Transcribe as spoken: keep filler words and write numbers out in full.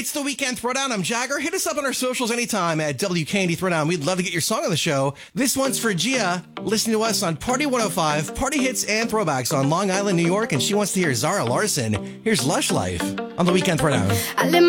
It's the Weekend Throwdown. I'm Jagger. Hit us up on our socials anytime at W K N D Throwdown. We'd love to get your song on the show. This one's for Gia, listening to us on Party one oh five, Party Hits and Throwbacks on Long Island, New York, and she wants to hear Zara Larson. Here's Lush Life on the Weekend Throwdown. I live